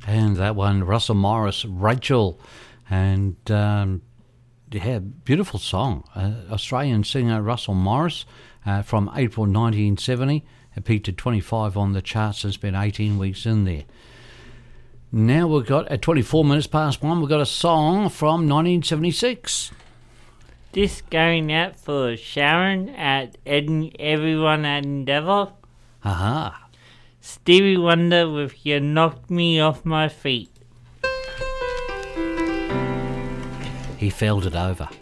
And that one, Russell Morris, Rachel. And, beautiful song. Australian singer Russell Morris from April 1970. It peaked at 25 on the charts and spent 18 weeks in there. Now we've got, at 24 minutes past 1, we've got a song from 1976. This going out for Sharon at everyone at Endeavour. Aha. Stevie Wonder with You Knocked Me Off My Feet. He failed it over.